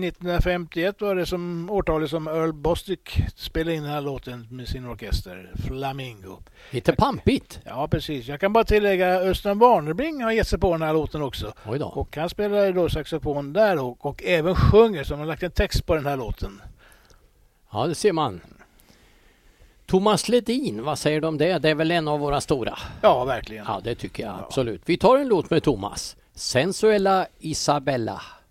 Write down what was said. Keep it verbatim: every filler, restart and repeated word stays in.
nittonhundrafemtioett var det som årtalet som Earl Bostic spelade in den här låten med sin orkester, Flamingo. Lite pampigt. Ja, precis. Jag kan bara tillägga Östen Warnerbring har gett sig på den här låten också. Oj då. Och han spelar då saxofon där och, och även sjunger, som har lagt en text på den här låten. Ja, det ser man. Thomas Ledin, vad säger du om det? Det är väl en av våra stora. Ja, verkligen. Ja, det tycker jag absolut. Vi tar en låt med Thomas. Sensuella Isabella.